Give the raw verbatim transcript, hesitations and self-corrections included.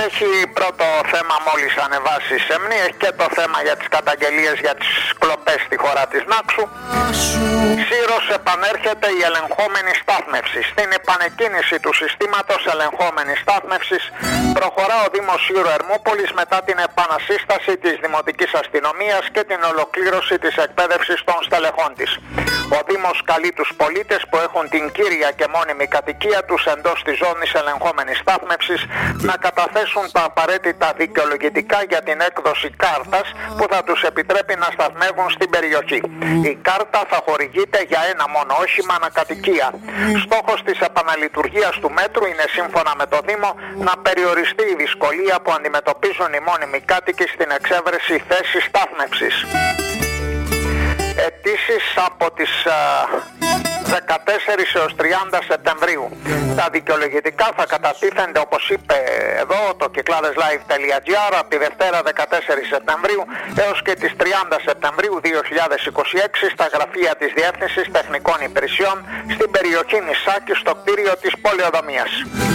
έχει πρώτο θέμα μόλις ανεβάσει η Σεμνή, έχει και το θέμα για τις καταγγελίες για τις κλοπές στη χώρα της Νάξου. Σύρος επανέρχεται η ελεγχόμενη στάθμευση. Στην επανεκκίνηση του συστήματος ελεγχόμενης στάθμευσης προχωρά ο Δήμος Σύρου Ερμούπολης μετά την επανασύσταση της Δημοτικής Αστυνομίας και την ολοκλήρωση της εκπαίδευσης των στελεχών της. Ο Δήμος καλεί τους πολίτες που έχουν την κύρια και μόνιμη κατοικία τους εντός της ζώνης ελεγχόμενης στάθμευσης να καταθέσουν τα απαραίτητα δικαιολογητικά για την έκδοση κάρτας που θα τους επιτρέπει να σταθμεύουν στην περιοχή. Η κάρτα θα χορηγείται για ένα μόνο όχημα ανακατοικία. Στόχος της επαναλειτουργίας του μέτρου είναι, σύμφωνα με το Δήμο, να περιοριστεί η δυσκολία που αντιμετωπίζουν οι μόνιμοι κάτοικοι στην εξέβρεση θέσης στάθμευσης. Αιτήσεις από τις δεκατέσσερις έως τριάντα Σεπτεμβρίου. Τα δικαιολογητικά θα κατατίθενται, όπως είπε εδώ το κυκλάδεσlive.gr, από τη Δευτέρα δεκατέσσερις Σεπτεμβρίου έως και τις τριάντα Σεπτεμβρίου δύο χιλιάδες είκοσι έξι στα γραφεία της Διεύθυνσης Τεχνικών Υπηρεσιών στην περιοχή Νησάκη, στο κτίριο της Πολεοδομίας.